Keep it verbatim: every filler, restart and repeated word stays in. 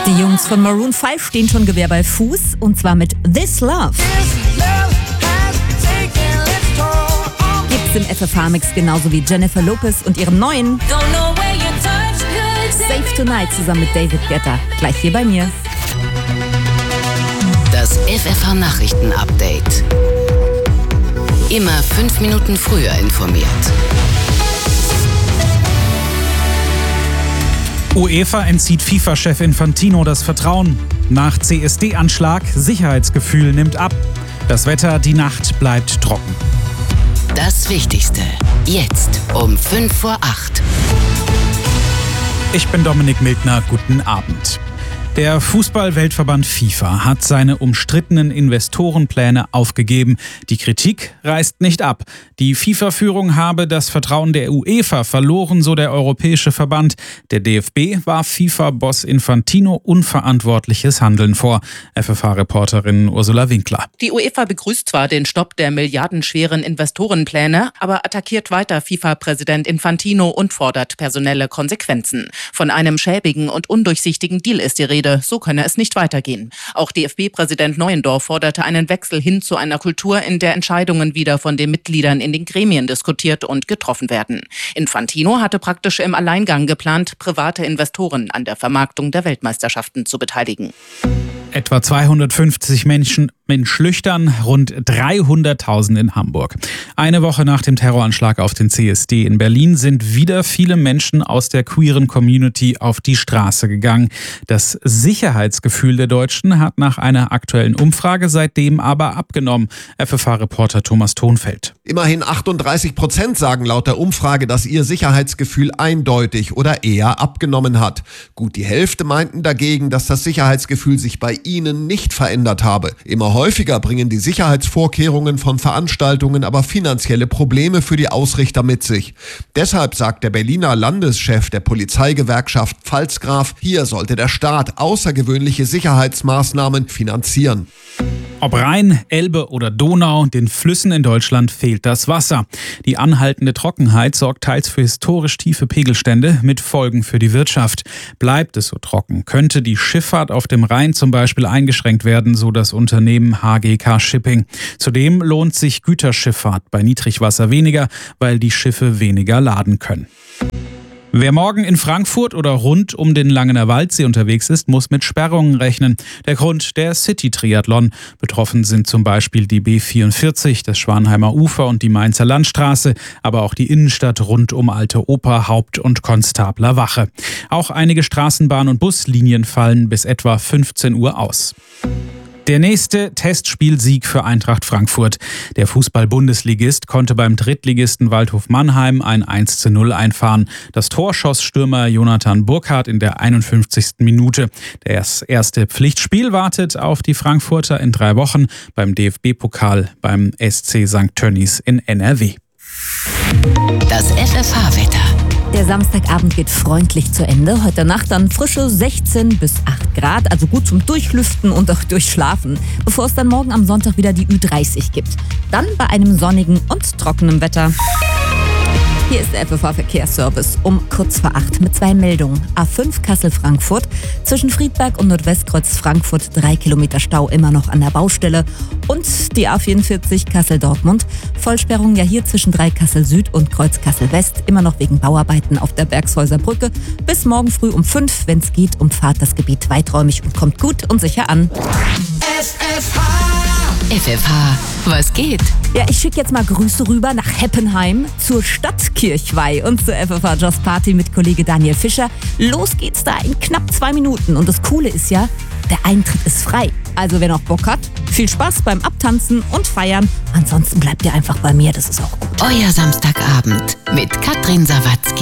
Die Jungs von Maroon fünf stehen schon Gewehr bei Fuß, und zwar mit This Love. Gibt's im F F H-Mix genauso wie Jennifer Lopez und ihrem neuen Save Tonight zusammen mit David Guetta. Gleich hier bei mir. Das F F H-Nachrichten-Update. Immer fünf Minuten früher informiert. UEFA entzieht FIFA-Chef Infantino das Vertrauen. Nach C S D-Anschlag, Sicherheitsgefühl nimmt ab. Das Wetter, die Nacht bleibt trocken. Das Wichtigste, jetzt um fünf vor acht. Ich bin Dominik Mildner, guten Abend. Der Fußball-Weltverband FIFA hat seine umstrittenen Investorenpläne aufgegeben. Die Kritik reißt nicht ab. Die FIFA-Führung habe das Vertrauen der UEFA verloren, so der Europäische Verband. Der D F B warf FIFA-Boss Infantino unverantwortliches Handeln vor. F F H-Reporterin Ursula Winkler. Die UEFA begrüßt zwar den Stopp der milliardenschweren Investorenpläne, aber attackiert weiter FIFA-Präsident Infantino und fordert personelle Konsequenzen. Von einem schäbigen und undurchsichtigen Deal ist die Rede. So könne es nicht weitergehen. Auch D F B-Präsident Neuendorf forderte einen Wechsel hin zu einer Kultur, in der Entscheidungen wieder von den Mitgliedern in den Gremien diskutiert und getroffen werden. Infantino hatte praktisch im Alleingang geplant, private Investoren an der Vermarktung der Weltmeisterschaften zu beteiligen. Etwa zweihundertfünfzig Menschen entschlüchtern, rund dreihunderttausend in Hamburg. Eine Woche nach dem Terroranschlag auf den C S D in Berlin sind wieder viele Menschen aus der queeren Community auf die Straße gegangen. Das Sicherheitsgefühl der Deutschen hat nach einer aktuellen Umfrage seitdem aber abgenommen. F F H-Reporter Thomas Thonfeld. Immerhin achtunddreißig Prozent sagen laut der Umfrage, dass ihr Sicherheitsgefühl eindeutig oder eher abgenommen hat. Gut die Hälfte meinten dagegen, dass das Sicherheitsgefühl sich bei ihnen nicht verändert habe. Immer häufiger bringen die Sicherheitsvorkehrungen von Veranstaltungen aber finanzielle Probleme für die Ausrichter mit sich. Deshalb sagt der Berliner Landeschef der Polizeigewerkschaft Pfalzgraf, hier sollte der Staat außergewöhnliche Sicherheitsmaßnahmen finanzieren. Ob Rhein, Elbe oder Donau, den Flüssen in Deutschland fehlt das Wasser. Die anhaltende Trockenheit sorgt teils für historisch tiefe Pegelstände mit Folgen für die Wirtschaft. Bleibt es so trocken, könnte die Schifffahrt auf dem Rhein zum Beispiel eingeschränkt werden, so das Unternehmen H G K Shipping. Zudem lohnt sich Güterschifffahrt bei Niedrigwasser weniger, weil die Schiffe weniger laden können. Wer morgen in Frankfurt oder rund um den Langener Waldsee unterwegs ist, muss mit Sperrungen rechnen. Der Grund, der City-Triathlon. Betroffen sind zum Beispiel die B vierundvierzig, das Schwanheimer Ufer und die Mainzer Landstraße, aber auch die Innenstadt rund um Alte Oper, Haupt- und Konstabler Wache. Auch einige Straßenbahn- und Buslinien fallen bis etwa fünfzehn Uhr aus. Der nächste Testspielsieg für Eintracht Frankfurt. Der Fußball-Bundesligist konnte beim Drittligisten Waldhof Mannheim ein eins zu null einfahren. Das Tor schoss Stürmer Jonathan Burkhardt in der einundfünfzigsten Minute. Das erste Pflichtspiel wartet auf die Frankfurter in drei Wochen beim D F B-Pokal beim S C Sankt Tönnies in N R W. Das F F H-Wetter. Der Samstagabend geht freundlich zu Ende. Heute Nacht dann frische sechzehn bis acht Grad, also gut zum Durchlüften und auch durchschlafen, bevor es dann morgen am Sonntag wieder die Ü dreißig gibt. Dann bei einem sonnigen und trockenen Wetter. Hier ist der F F H-Verkehrsservice um kurz vor acht mit zwei Meldungen. A fünf Kassel-Frankfurt, zwischen Friedberg und Nordwestkreuz Frankfurt drei Kilometer Stau immer noch an der Baustelle. Und die A vierundvierzig Kassel-Dortmund, Vollsperrung ja hier zwischen drei Kassel-Süd und Kreuz Kassel-West, immer noch wegen Bauarbeiten auf der Bergshäuser Brücke. Bis morgen früh um fünf, wenn es geht, umfahrt das Gebiet weiträumig und kommt gut und sicher an. F F H. F F H, was geht? Ja, ich schicke jetzt mal Grüße rüber nach Heppenheim zur Stadt Kirchweih und zur F F H Just Party mit Kollege Daniel Fischer. Los geht's da in knapp zwei Minuten. Und das Coole ist ja, der Eintritt ist frei. Also wer noch Bock hat, viel Spaß beim Abtanzen und Feiern. Ansonsten bleibt ihr einfach bei mir, das ist auch gut. Euer Samstagabend mit Katrin Sawatzki.